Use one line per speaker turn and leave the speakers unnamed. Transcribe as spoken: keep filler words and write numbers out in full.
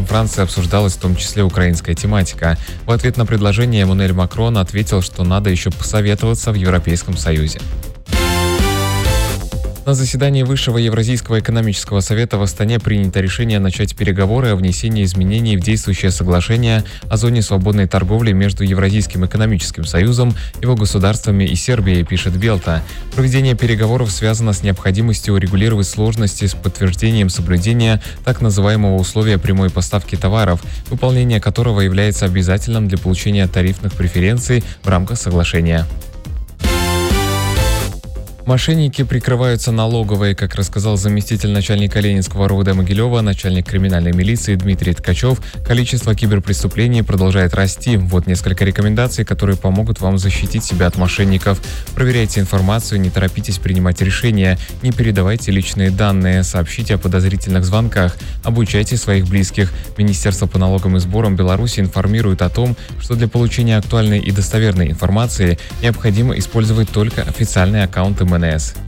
Франции обсуждалась в том числе украинская тематика. В ответ на предложение Эммануэль Макрон ответил, что надо еще посоветоваться в Европейском Союзе. На заседании Высшего Евразийского экономического совета в Астане принято решение начать переговоры о внесении изменений в действующее соглашение о зоне свободной торговли между Евразийским экономическим союзом, его государствами и Сербией, пишет Белта. Проведение переговоров связано с необходимостью урегулировать сложности с подтверждением соблюдения так называемого условия прямой поставки товаров, выполнение которого является обязательным для получения тарифных преференций в рамках соглашения. Мошенники прикрываются налоговой, как рассказал заместитель начальника Ленинского РОВД Могилева, начальник криминальной милиции Дмитрий Ткачев. Количество киберпреступлений продолжает расти. Вот несколько рекомендаций, которые помогут вам защитить себя от мошенников. Проверяйте информацию, не торопитесь принимать решения, не передавайте личные данные, сообщите о подозрительных звонках, обучайте своих близких. Министерство по налогам и сборам Беларуси информирует о том, что для получения актуальной и достоверной информации необходимо использовать только официальные аккаунты эм эн эс.